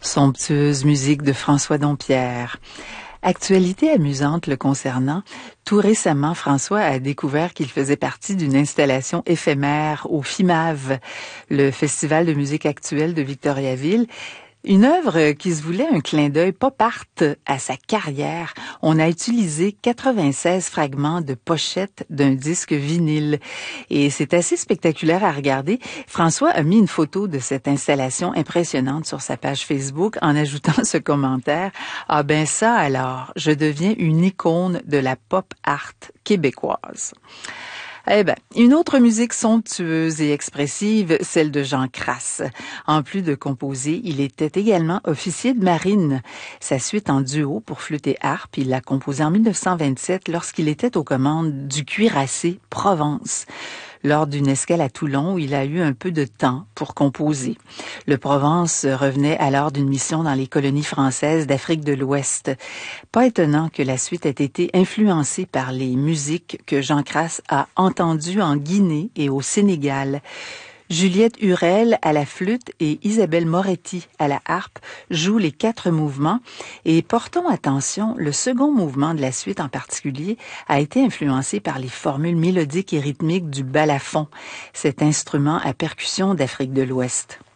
Somptueuse musique de François Dompierre. Actualité amusante le concernant, tout récemment, François a découvert qu'il faisait partie d'une installation éphémère au FIMAV, le Festival de musique actuelle de Victoriaville. Une œuvre qui se voulait un clin d'œil pop art à sa carrière. On a utilisé 96 fragments de pochette d'un disque vinyle. Et c'est assez spectaculaire à regarder. François a mis une photo de cette installation impressionnante sur sa page Facebook en ajoutant ce commentaire. Ah ben ça alors, je deviens une icône de la pop art québécoise. Eh ben, une autre musique somptueuse et expressive, celle de Jean Crasse. En plus de composer, il était également officier de marine. Sa suite en duo pour flûte et harpe, il l'a composée en 1927 lorsqu'il était aux commandes du cuirassé Provence, lors d'une escale à Toulon où il a eu un peu de temps pour composer. Le Provence revenait alors d'une mission dans les colonies françaises d'Afrique de l'Ouest. Pas étonnant que la suite ait été influencée par les musiques que Jean Crasse a entendues en Guinée et au Sénégal. Juliette Hurel à la flûte et Isabelle Moretti à la harpe jouent les 4 mouvements et portons attention, le second mouvement de la suite en particulier a été influencé par les formules mélodiques et rythmiques du balafon, cet instrument à percussion d'Afrique de l'Ouest.